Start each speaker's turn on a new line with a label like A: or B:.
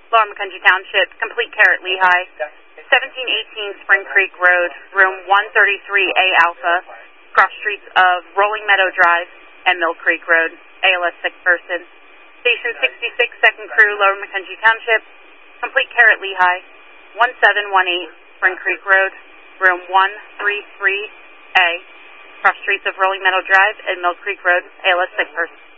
A: Lower Macungie Township, complete care at Lehigh. 1718 Spring Creek Road, room 133A Alpha, cross streets of Rolling Meadow Drive and Mill Creek Road, ALS sick person. Station 66, second crew, Lower Macungie Township, complete care at Lehigh. 1718 Spring Creek Road, room 133A, cross streets of Rolling Meadow Drive and Mill Creek Road, ALS sick person.